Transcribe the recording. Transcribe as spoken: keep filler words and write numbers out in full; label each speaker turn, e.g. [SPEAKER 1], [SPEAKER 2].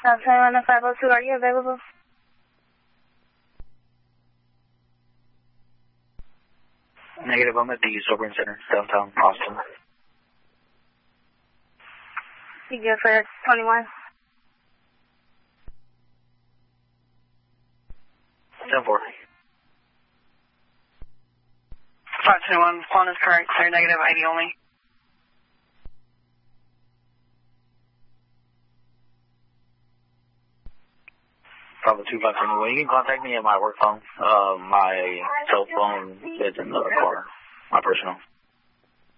[SPEAKER 1] South Carolina five oh two, are you available?
[SPEAKER 2] Negative, I'm at the Sobering Center, downtown Austin.
[SPEAKER 1] You good for twenty-one?
[SPEAKER 2] ten four.
[SPEAKER 3] five twenty-one, Quan is current, clear negative, I D only.
[SPEAKER 2] Bravo two five twenty-one. You can contact me at my work phone. Uh, my cell phone is in the car, my personal.